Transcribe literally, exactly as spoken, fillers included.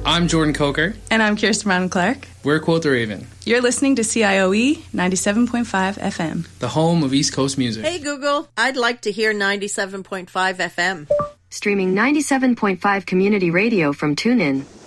I'm Jordan Coker. And I'm Kirsten Brown Clark. We're Quote the Raven. You're listening to C I O E ninety-seven point five F M. The home of East Coast music. Hey Google, I'd like to hear ninety-seven point five F M. Streaming ninety-seven point five community radio from TuneIn.